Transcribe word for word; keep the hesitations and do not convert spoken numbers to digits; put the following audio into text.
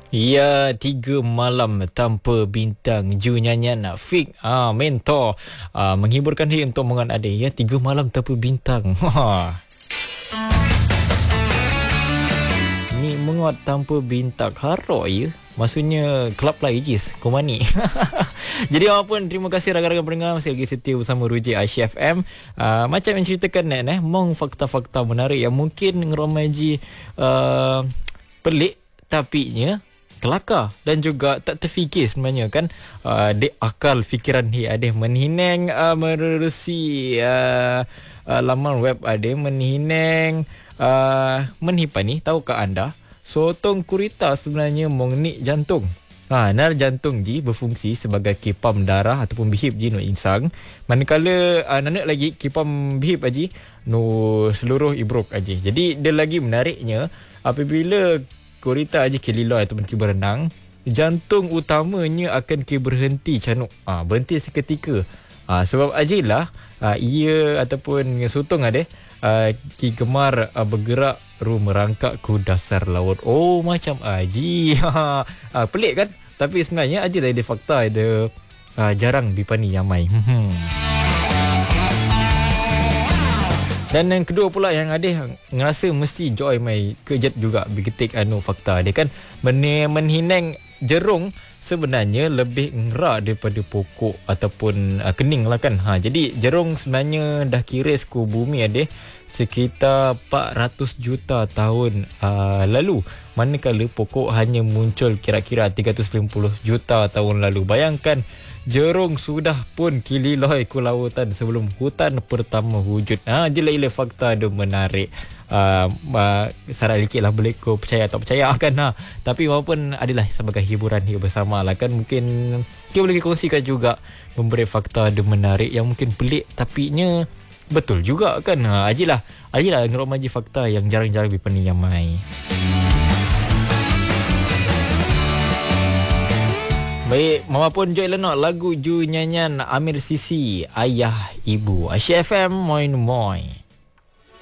Ya, tiga malam tanpa bintang. Ju nyanyian Fik ah, mentor ah, menghiburkan diri untuk mengan adik. Ya, tiga malam tanpa bintang. Ha. Ni menguat tanpa bintang. Harok ya. Maksudnya kelab lah Ijis Komani. Jadi apapun, terima kasih rakan-rakan pendengar masih lagi setia bersama Ruji Aisyah F M. uh, Macam yang ceritakan Net eh, mong fakta-fakta menarik yang mungkin ngeromaji uh, pelik tapi nya kelakar dan juga tak terfikir sebenarnya kan. uh, Dek akal fikiran hi ada menhineng uh, menerusi uh, uh, laman web ada menhineng uh, menhipan ni. Tahukah anda sotong kurita sebenarnya mengnik jantung. Ha, nar jantung ji berfungsi sebagai kipam darah ataupun bihib ji no insang. Manakala uh, nanak lagi kipam bihib aji no seluruh ibruk aji. Jadi dia lagi menariknya apabila kurita aji kililoi ataupun ki berenang, jantung utamanya akan ki berhenti canuk. Ah ha, berhenti seketika. Ah ha, sebab ajilah uh, ia ataupun sotong ada uh, ki gemar uh, bergerak ru merangkak ke dasar laut. Oh, macam aji. Ha, ha, pelik kan? Tapi sebenarnya aji lah ada fakta ada uh, jarang bipani yamai. Dan yang kedua pula yang ada ngerasa mesti joy mai kejat juga begitik anu fakta dia kan men- menhineng jerung sebenarnya lebih ngerak daripada pokok ataupun uh, kening lah kan. Ha, jadi jerung sebenarnya dah kira suku bumi ada sekitar empat ratus juta tahun uh, lalu, manakala pokok hanya muncul kira-kira tiga ratus lima puluh juta tahun lalu. Bayangkan jerung sudah pun kililoi ke lautan sebelum hutan pertama wujud. Ha, jela-jela fakta dia menarik. Uh, uh, sarat likit lah boleh kau percaya tak percaya kan. Ha. Tapi walaupun adalah sebagai hiburan hidup bersama lah kan. Mungkin kita boleh kongsikan juga memberi fakta dia menarik yang mungkin pelik tapi nya betul juga kan. Ha, ajilah ajilah ngeromaji fakta yang jarang-jarang dipeni yamai. Baik, Mama pun joy lenok lagu Ju nyanyian Amir Sisi, Ayah Ibu. Aisyah F M, moin moin.